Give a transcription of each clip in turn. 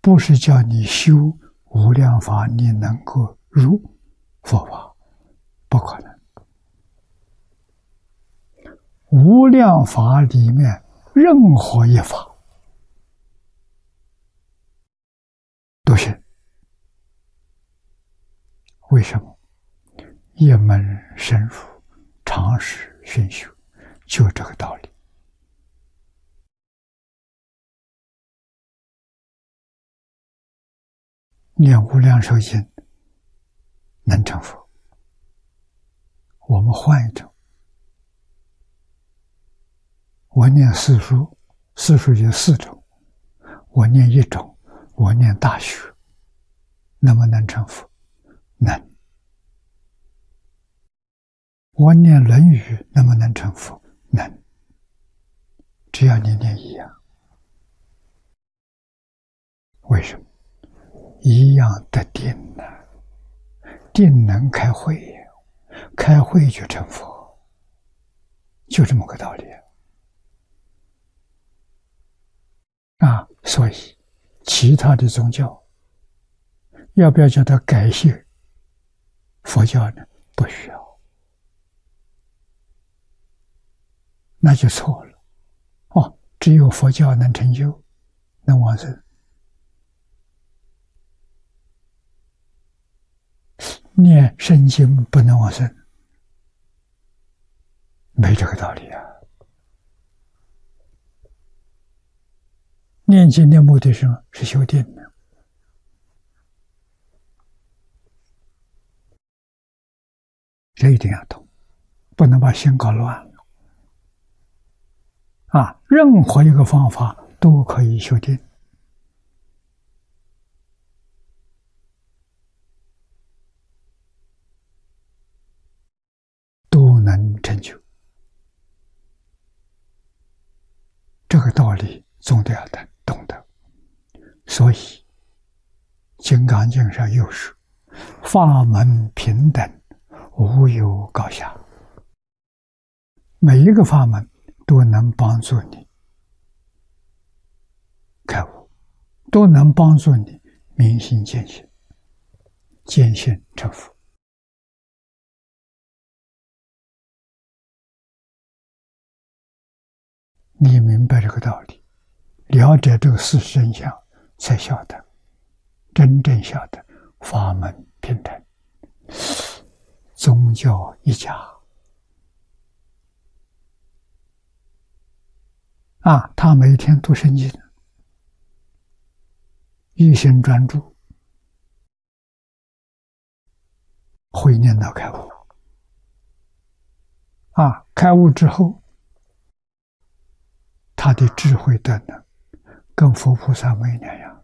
不是叫你修无量法，你能够入佛法，不可能。无量法里面任何一法都行。为什么？一门深入，常识熏修，就这个道理。念无量寿经能成佛。我们换一种，我念四书，四书有4种，我念一种，我念大学，能不能成佛？能。我念论语，能不能成佛？能。只要你念一样。为什么？一样得定呢？定能开慧，开慧就成佛，就这么个道理啊！所以其他的宗教要不要叫他改信佛教呢？不需要，那就错了。哦，只有佛教能成就，能往生。念圣经不能往生，没这个道理啊！念经的目的是什么？是修定的。这一定要懂，不能把心搞乱了。啊，任何一个方法都可以修定。都能成就，这个道理总得要懂得。所以《金刚经》上又说：“法门平等，无有高下。”每一个法门都能帮助你开悟，都能帮助你明心见性，见性成佛。你明白这个道理，了解这个事实真相，才晓得，真正晓得法门平等，宗教一家。啊，他每天读圣经，一心专注，会念到开悟。啊，开悟之后，他的智慧德能跟佛菩萨没两样。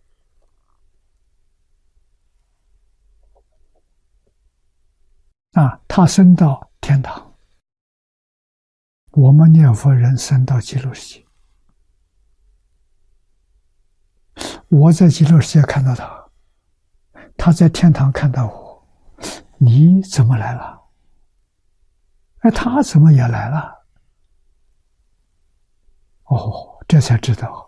啊，他升到天堂，我们念佛人升到极乐世界。我在极乐世界看到他，他在天堂看到我，你怎么来了？哎，他怎么也来了？哦，这才知道，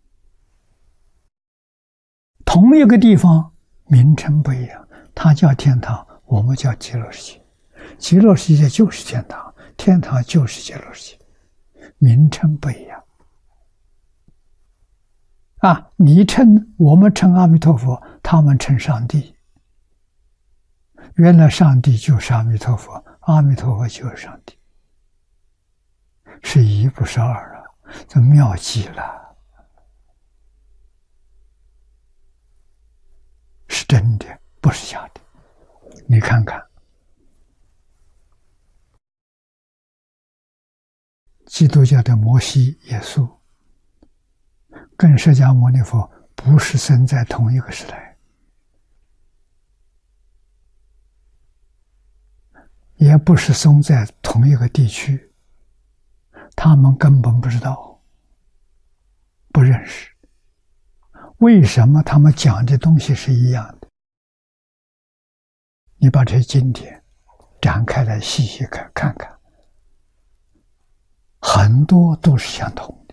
同一个地方名称不一样，它叫天堂，我们叫极乐世界。极乐世界就是天堂，天堂就是极乐世界，名称不一样。啊，我们称阿弥陀佛，他们称上帝。原来上帝就是阿弥陀佛，阿弥陀佛就是上帝，是一不是二啊！这妙极了，是真的，不是假的。你看看，基督教的摩西、耶稣，跟释迦牟尼佛不是生在同一个时代，也不是生在同一个地区。他们根本不知道，不认识。为什么他们讲的东西是一样的？你把这些经典展开来细细看看，很多都是相同。